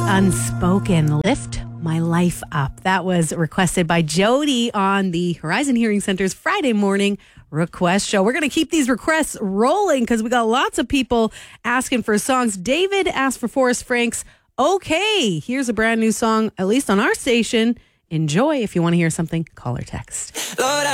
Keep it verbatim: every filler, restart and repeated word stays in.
Unspoken, Lift My Life Up. That was requested by Jody on the Horizon Hearing Center's Friday morning request show. We're going to keep these requests rolling because we got lots of people asking for songs. David asked for Forrest Frank's Okay. Here's a brand new song, at least on our station. Enjoy. If you want to hear something, call or text. Lord,